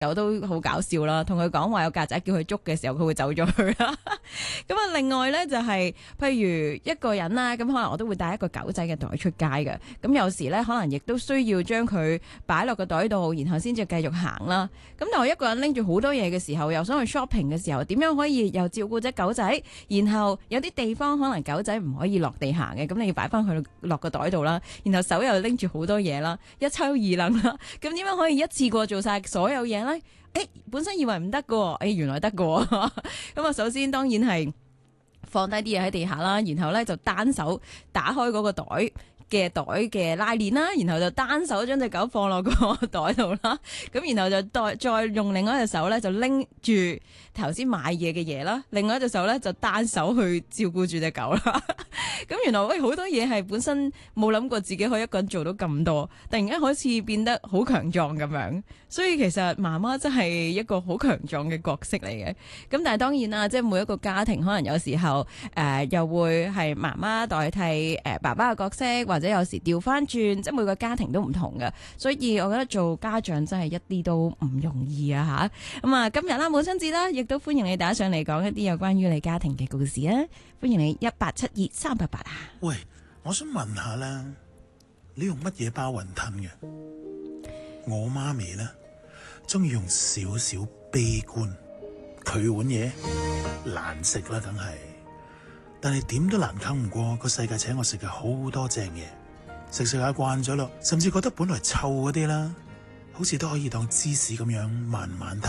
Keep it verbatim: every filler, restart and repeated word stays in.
友都好搞笑啦，同佢講話有曱甴叫佢捉嘅時候，佢會走咗去啦。咁啊，另外呢，就係、是，譬如一個人啦，咁可能我都會帶一個狗仔嘅袋出街嘅。咁有時呢，可能亦都需要將佢擺落個袋度，然後先至繼續行啦。咁但我一個人拎住好多嘢嘅時候，又想去 shopping 嘅時候，點樣可以又照顧隻狗仔？然後有啲地方可能狗仔唔可以落地行嘅，咁你要擺翻佢落個袋度啦。然後手又拎住好多嘢啦，一抽二掕啦。咁點樣可以一次過做晒所有嘢呢？誒，本身以為唔得㗎，誒，原來得㗎。咁啊，首先當然係放低啲嘢喺地下啦，然後咧就單手打開嗰個袋嘅袋嘅拉鏈啦，然後就單手將隻狗放落個袋度啦，咁然後就再再用另外一隻手咧就拎住頭先買嘢嘅嘢啦，另外一隻手咧就單手去照顧住隻狗啦。咁原來喂好多嘢係本身冇諗過自己可以一個人做到咁多，突然間好似變得好強壯咁樣，所以其實媽媽真係一個好強壯嘅角色嚟嘅。咁但係當然啦，即係每一個家庭可能有時候誒、呃、又會係媽媽代替誒爸爸嘅角色，或者有時調翻轉，即係每個家庭都唔同嘅，所以我覺得做家長真係一啲都唔容易啊吓。咁啊今日啦母親節啦，亦都歡迎你打上嚟講一啲有關於你家庭嘅故事啊！歡迎你一八七二三八八啊！ 喂，我想問下啦，你用乜嘢包雲吞嘅？我媽咪咧中意用少少悲觀，佢碗嘢難食啦，梗係，但係點都難啃唔過個世界請我食嘅好多正嘢，食食下慣咗咯，甚至覺得本來臭嗰啲啦，好似都可以當芝士咁樣慢慢吞。